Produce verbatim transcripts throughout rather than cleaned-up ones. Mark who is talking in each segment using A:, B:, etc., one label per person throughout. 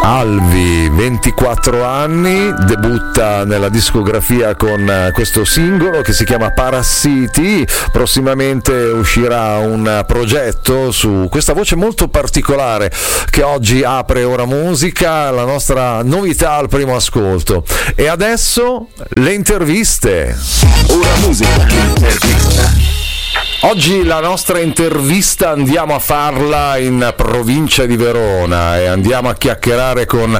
A: Alvi, ventiquattro anni, debutta nella discografia con questo singolo che si chiama Parassiti. Prossimamente uscirà un progetto su questa voce molto particolare che oggi apre Ora Musica, la nostra novità al primo ascolto. E adesso le interviste.
B: Ora Musica, intervista.
A: Oggi la nostra intervista andiamo a farla in provincia di Verona e andiamo a chiacchierare con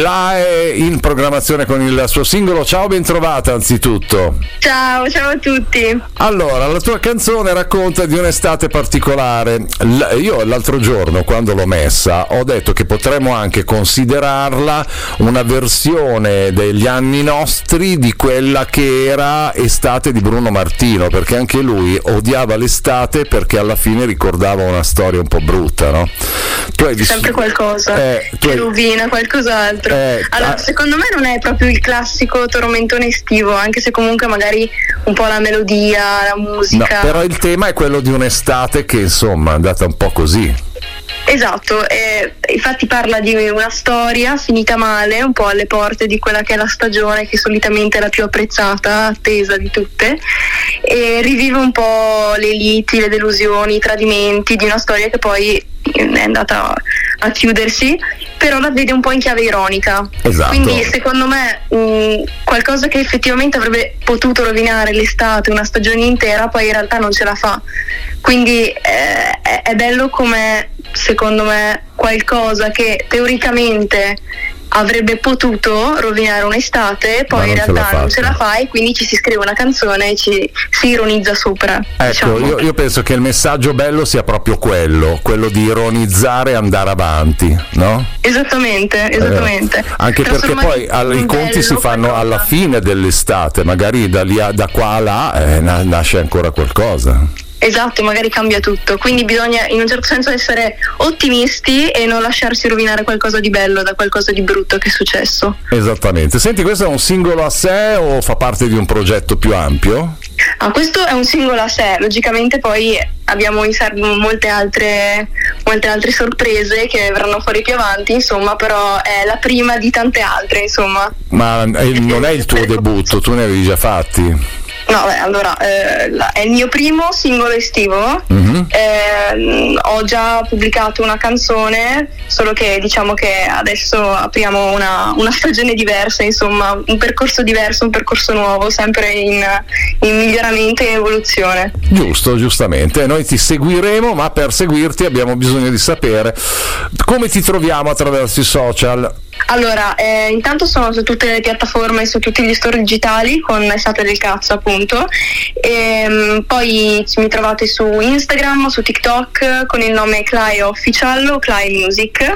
A: Clae, in programmazione con il suo singolo. Ciao, ben trovata anzitutto.
C: Ciao, ciao a tutti.
A: Allora, la tua canzone racconta di un'estate particolare. L- io l'altro giorno, quando l'ho messa, ho detto che potremmo anche considerarla una versione degli anni nostri di quella che era Estate di Bruno Martino, perché anche lui odiava l'estate perché alla fine ricordava una storia un po' brutta, no? Tu hai vissuto...
C: sempre qualcosa
A: eh,
C: che
A: hai...
C: rovina qualcos'altro.
A: Eh,
C: allora,
A: ah...
C: secondo me non è proprio il classico tormentone estivo, anche se comunque magari un po' la melodia, la musica.
A: No, però il tema è quello di un'estate che insomma è andata un po' così.
C: Esatto, eh, infatti parla di una storia finita male, un po' alle porte di quella che è la stagione, che solitamente è la più apprezzata, attesa di tutte, e rivive un po' le liti, le delusioni, i tradimenti di una storia che poi è andata a chiudersi, però la vede un po' in chiave ironica.
A: Esatto.
C: Quindi secondo me mh, qualcosa che effettivamente avrebbe potuto rovinare l'estate, una stagione intera, poi in realtà non ce la fa. Quindi eh, è, è bello come, secondo me, qualcosa che teoricamente avrebbe potuto rovinare un'estate, poi in realtà non ce la fa, e quindi ci si scrive una canzone e ci si ironizza sopra.
A: Ecco,
C: diciamo.
A: io, io penso che il messaggio bello sia proprio quello, quello di ironizzare e andare avanti, no?
C: Esattamente, esattamente.
A: Eh, anche perché poi all, i conti si fanno qualcosa alla fine dell'estate, magari da, lì a, da qua a là eh, nasce ancora qualcosa.
C: Esatto, magari cambia tutto, quindi bisogna in un certo senso essere ottimisti e non lasciarsi rovinare qualcosa di bello da qualcosa di brutto che è successo.
A: Esattamente. Senti, questo è un singolo a sé o fa parte di un progetto più ampio?
C: Ah, questo è un singolo a sé, logicamente poi abbiamo in serbo molte altre, molte altre sorprese che verranno fuori più avanti, insomma, però è la prima di tante altre, insomma.
A: Ma eh, non è il tuo debutto, tu ne avevi già fatti?
C: No, beh, allora eh, la, è il mio primo singolo estivo.
A: Mm-hmm.
C: eh, ho già pubblicato una canzone, solo che diciamo che adesso apriamo una, una stagione diversa, insomma, un percorso diverso, un percorso nuovo, sempre in, in miglioramento e in evoluzione.
A: Giusto, giustamente, noi ti seguiremo, ma per seguirti abbiamo bisogno di sapere come ti troviamo attraverso i social.
C: Allora, eh, intanto sono su tutte le piattaforme, su tutti gli store digitali con Estate del Cazzo, appunto, e um, poi mi trovate su Instagram, su TikTok con il nome Clae Official o Clae Music,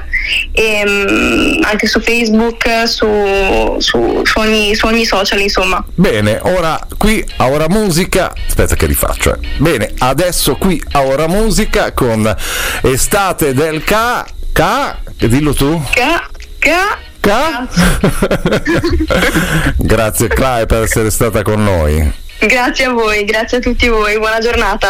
C: e um, anche su Facebook, su, su, su, ogni, su ogni social, insomma.
A: Bene, ora qui a Ora Musica, aspetta che rifaccio, eh. Bene, adesso qui a Ora Musica con Estate del K, K, dillo tu?
C: K. Ca-
A: Ca- Grazie Clae per essere stata con noi.
C: Grazie a voi, grazie a tutti voi, buona giornata.